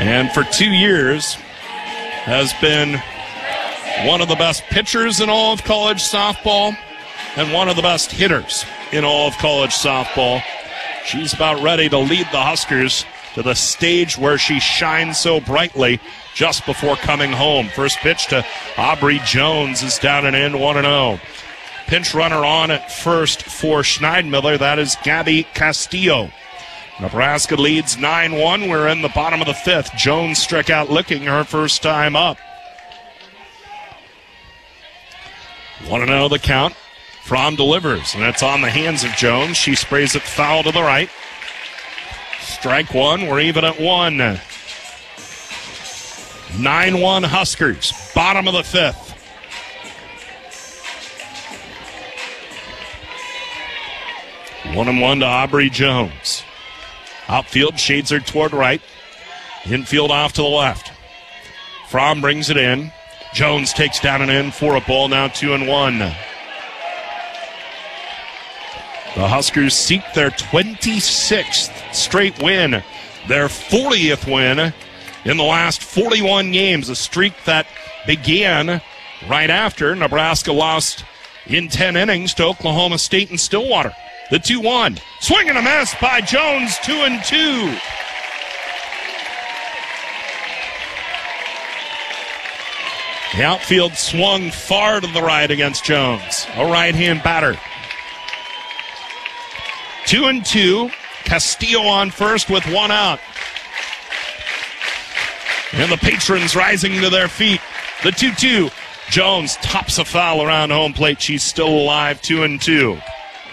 And for 2 years has been one of the best pitchers in all of college softball and one of the best hitters in all of college softball. She's about ready to lead the Huskers to the stage where she shines so brightly just before coming home. First pitch to Aubrey Jones is down and in, 1-0. Pinch runner on at first for Schneidmiller. That is Gabby Castillo. Nebraska leads 9-1. We're in the bottom of the fifth. Jones struck out looking her first time up. 1-0 the count. Fromm delivers, and it's on the hands of Jones. She sprays it foul to the right. Strike one. We're even at 1. 9-1 Huskers. Bottom of the fifth. 1-1 to Aubrey Jones. Outfield shades her toward right. Infield off to the left. Fromm brings it in. Jones takes down and in for a ball, now 2-1. The Huskers seek their 26th straight win, their 40th win in the last 41 games, a streak that began right after Nebraska lost in 10 innings to Oklahoma State in Stillwater. The 2-1. Swing and a miss by Jones, 2-2. The outfield swung far to the right against Jones, a right-hand batter. 2-2. Castillo on first with one out. And the patrons rising to their feet. The 2-2. Jones tops a foul around home plate. She's still alive, 2-2.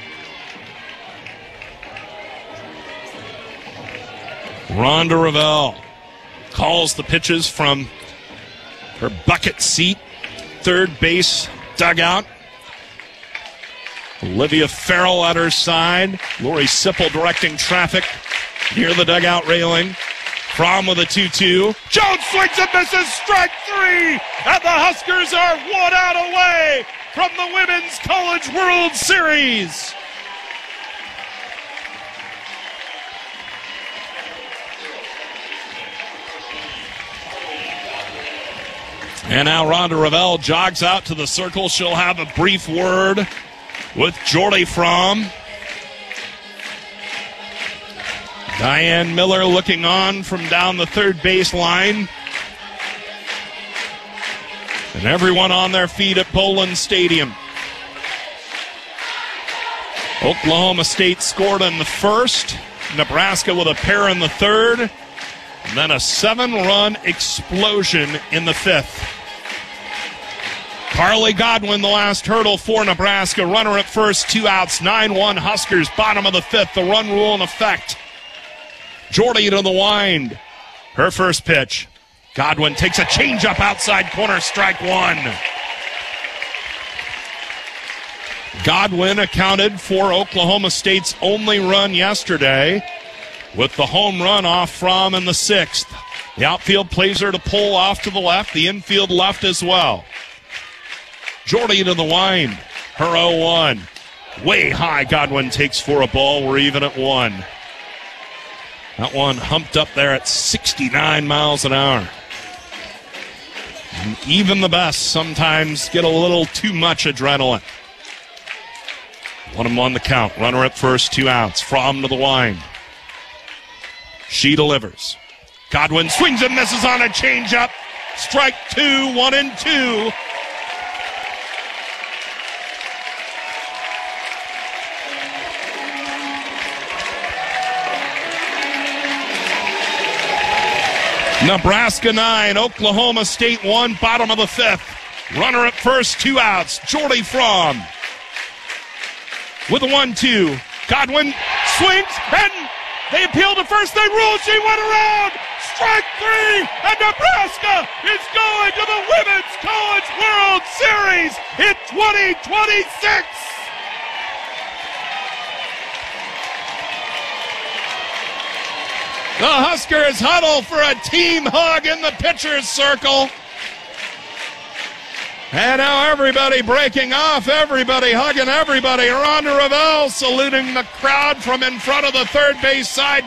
Rhonda Revelle calls the pitches from her bucket seat, third base dugout. Olivia Farrell at her side. Lori Sipple directing traffic near the dugout railing. Fromm with a 2-2. Jones swings and misses, strike 3! And the Huskers are 1 out away from the Women's College World Series. And now Rhonda Revelle jogs out to the circle. She'll have a brief word with Jordy Fromm. Diane Miller looking on from down the third base line. And everyone on their feet at Boland Stadium. Oklahoma State scored in the first. Nebraska with a pair in the third. And then a 7-run explosion in the fifth. Carly Godwin, the last hurdle for Nebraska. Runner at first, 2 outs, 9-1 Huskers, bottom of the fifth. The run rule in effect. Jordy to the wind. Her first pitch. Godwin takes a changeup outside corner, strike 1. Godwin accounted for Oklahoma State's only run yesterday with the home run off Fromm in the 6th. The outfield plays her to pull off to the left, the infield left as well. Jordy to the wind, her 0-1. Way high, Godwin takes for a ball. We're even at 1. That one humped up there at 69 miles an hour. And even the best sometimes get a little too much adrenaline. 1-1 the count. Runner at first, 2 outs. Fromm to the wind. She delivers. Godwin swings and misses on a changeup. Strike 2, 1-2. Nebraska 9, Oklahoma State 1, bottom of the fifth. Runner at first, 2 outs. Jordy Fromm with a 1-2. Godwin swings, and they appeal to first. They rule. She went around. Strike 3, and Nebraska is going to the Women's College World Series in 2026. The Huskers huddle for a team hug in the pitcher's circle. And now everybody breaking off, everybody hugging everybody. Rhonda Revelle saluting the crowd from in front of the third base side